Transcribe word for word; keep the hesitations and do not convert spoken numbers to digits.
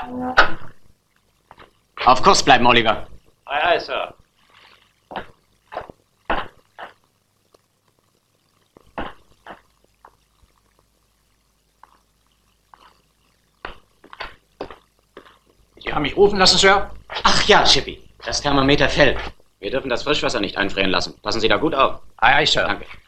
Auf Kurs bleiben, Oliver. Aye, aye, Sir. Sie haben mich rufen lassen, Sir? Ach ja, Chippy. Das Thermometer fällt. Wir dürfen das Frischwasser nicht einfrieren lassen. Passen Sie da gut auf. Aye, aye, Sir. Danke.